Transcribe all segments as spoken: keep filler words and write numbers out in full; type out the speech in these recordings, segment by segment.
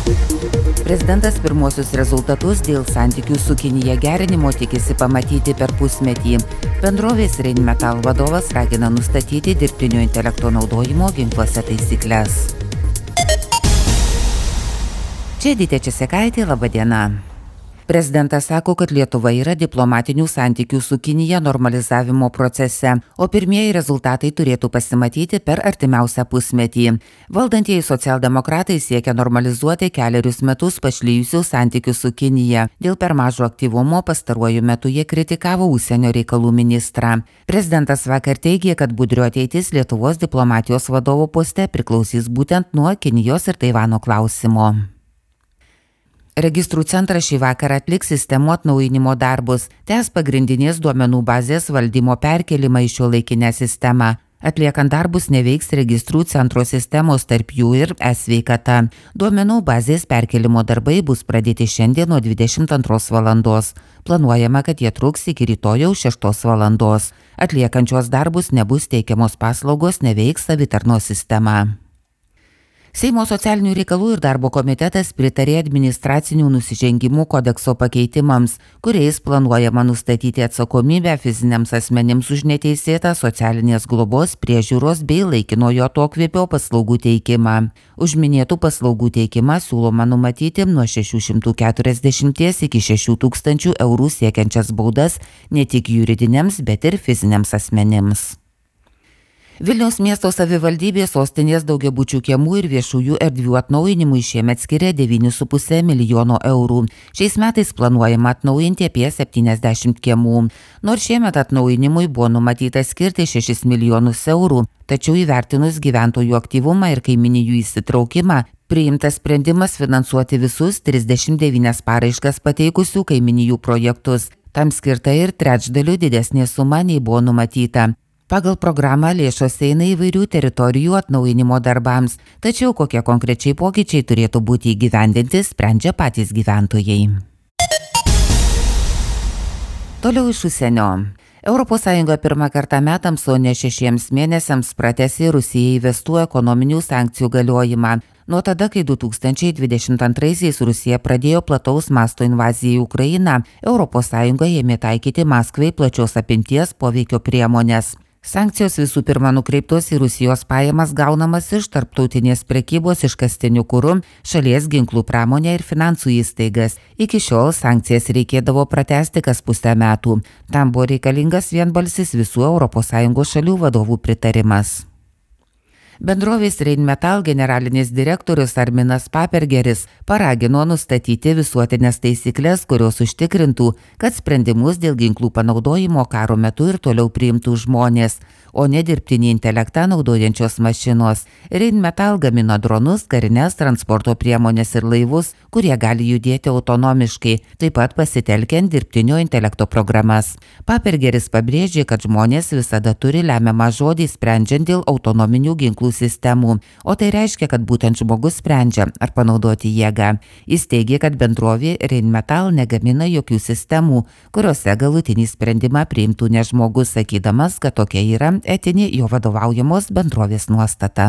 Prezidentas pirmuosius rezultatus dėl santykių su Kinija gerinimo tikisi pamatyti per pusmetį. Bendrovės Rheinmetall vadovas ragina nustatyti dirbtinio intelekto naudojimo ginkluose taisyklės. Čia Edita Česekaitė, laba diena. Prezidentas sako, kad Lietuva yra diplomatinių santykių su Kinija normalizavimo procese, o pirmieji rezultatai turėtų pasimatyti per artimiausią pusmetį. Valdantieji socialdemokratai siekia normalizuoti kelerius metus pašlijusių santykių su Kinija. Dėl per mažo aktyvumo pastaruoju metu jie kritikavo užsienio reikalų ministrą. Prezidentas vakar teigė, kad Budrio ateitis Lietuvos diplomatijos vadovo poste priklausys būtent nuo Kinijos ir Taivano klausimo. Registrų centras šį vakarą atliks sistemų atnaujinimo darbus, tęs pagrindinės duomenų bazės valdymo perkelimą į šiuolaikinę sistemą. Atliekant darbus neveiks registrų centro sistemos, tarp jų ir e-sveikata. Duomenų bazės perkelimo darbai bus pradėti šiandien nuo dvidešimt antros valandos. Planuojama, kad jie truks iki rytojaus šeštos valandos. Atliekančios darbus nebus teikiamos paslaugos, neveiks savitarnos sistema. Seimo socialinių reikalų ir darbo komitetas pritarė administracinių nusižengimų kodekso pakeitimams, kuriais planuojama nustatyti atsakomybę fiziniams asmenims už neteisėtą socialinės globos, priežiūros bei laikinojo atokvėpio paslaugų teikimą. Už minėtų paslaugų teikimą siūloma numatyti nuo šešių šimtų keturiasdešimties iki šešių tūkstančių eurų siekiančias baudas ne tik juridiniams, bet ir fiziniams asmenims. Vilniaus miesto savivaldybė sostinės daugiabučių kiemų ir viešųjų erdvių atnaujinimui šiemet skiria devynis su puse milijono eurų. Šiais metais planuojama atnaujinti apie septyniasdešimt kiemų. Nors šiemet atnaujinimui buvo numatyta skirti šešis milijonus eurų, tačiau įvertinus gyventojų aktyvumą ir kaiminijų įsitraukimą, priimtas sprendimas finansuoti visus trisdešimt devynias paraiškas pateikusių kaiminijų projektus. Tam skirta ir trečdaliu didesnė suma nei buvo numatyta. Pagal programą lėšos eina įvairių teritorijų atnaujinimo darbams, tačiau kokie konkrečiai pokyčiai turėtų būti įgyvendinti, sprendžia patys gyventojai. Toliau iš užsienio. Europos Sąjunga pirmą kartą metams, o ne šešiems mėnesiams pratęsė Rusijai įvestų ekonominių sankcijų galiojimą. Nuo tada, kai du tūkstančiai dvidešimt antraisiais Rusija pradėjo plataus masto invaziją į Ukrainą, Europos Sąjunga ėmė taikyti Maskvai plačios apimties poveikio priemonės. Sankcijos visų pirma nukreiptos į Rusijos pajamas gaunamas iš tarptautinės prekybos iškastiniu kuru, šalies ginklų pramonę ir finansų įstaigas. Iki šiol sankcijas reikėdavo pratęsti kas pusę metų. Tam buvo reikalingas vienbalsis visų Europos Sąjungos šalių vadovų pritarimas. Bendrovės Rheinmetall generalinis direktorius Arminas Papergeris paragino nustatyti visuotinės taisyklės, kurios užtikrintų, kad sprendimus dėl ginklų panaudojimo karo metu ir toliau priimtų žmonės, o ne dirbtinį intelektą naudojančios mašinos. Rheinmetall gamina dronus, karines transporto priemonės ir laivus, kurie gali judėti autonomiškai, taip pat pasitelkiant dirbtinio intelekto programas. Papergeris pabrėžė, kad žmonės visada turi lemiamą žodį sprendžiant dėl autonominių ginklų sistemų, o tai reiškia, kad būtent žmogus sprendžia, ar panaudoti jėgą. Jis teigė, kad bendrovė Rheinmetall negamina jokių sistemų, kuriuose galutinį sprendimą priimtų ne žmogus, sakydamas, kad tokia yra etinė jo vadovaujamos bendrovės nuostata.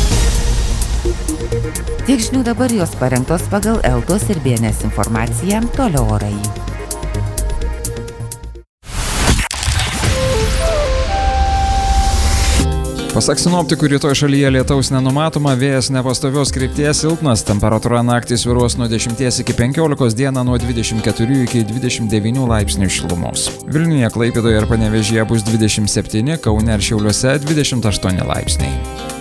Tiek žinių dabar, jos parengtos pagal Eltos ir B N S informaciją, toliau orai. Pasak sinoptikų, rytoj šalyje lietaus nenumatoma, vėjas nepastovios krypties, silpnas, temperatūra naktį svyruos nuo dešimties iki penkiolikos, dieną nuo dvidešimt keturių iki dvidešimt devynių laipsnių šilumos. Vilniuje, Klaipėdoje ir Panevėžyje bus dvidešimt septyni, Kaune ir Šiauliuose dvidešimt aštuoni laipsniai.